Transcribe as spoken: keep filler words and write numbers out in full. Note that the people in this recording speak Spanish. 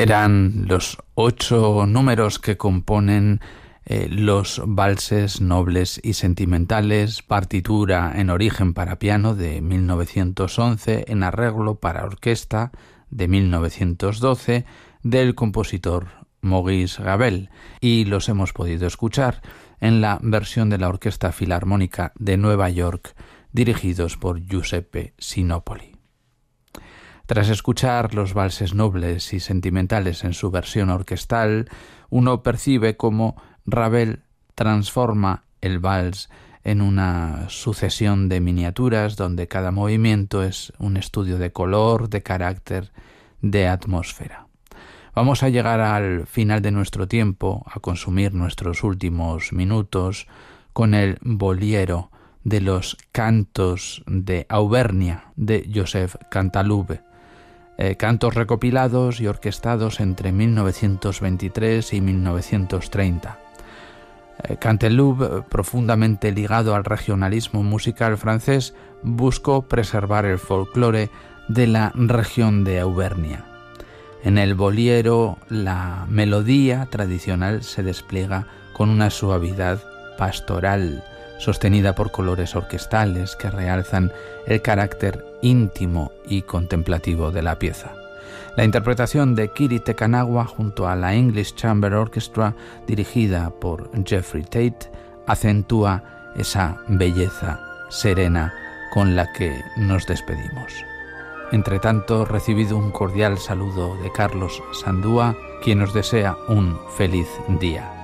Eran los ocho números que componen eh, los valses nobles y sentimentales, partitura en origen para piano de mil novecientos once, en arreglo para orquesta de mil novecientos doce, del compositor Maurice Ravel, y los hemos podido escuchar en la versión de la Orquesta Filarmónica de Nueva York, dirigidos por Giuseppe Sinopoli. Tras escuchar los valses nobles y sentimentales en su versión orquestal, uno percibe cómo Ravel transforma el vals en una sucesión de miniaturas donde cada movimiento es un estudio de color, de carácter, de atmósfera. Vamos a llegar al final de nuestro tiempo, a consumir nuestros últimos minutos con el Bolero de los cantos de Auvernia de Joseph Canteloup, eh, cantos recopilados y orquestados entre mil novecientos veintitrés y mil novecientos treinta. Eh, Canteloup, profundamente ligado al regionalismo musical francés, buscó preservar el folclore de la región de Auvernia. En el bolero, la melodía tradicional se despliega con una suavidad pastoral, sostenida por colores orquestales que realzan el carácter íntimo y contemplativo de la pieza. La interpretación de Kiri Te Kanawa junto a la English Chamber Orchestra, dirigida por Jeffrey Tate, acentúa esa belleza serena con la que nos despedimos. Entre tanto, recibido un cordial saludo de Carlos Sandúa, quien nos desea un feliz día.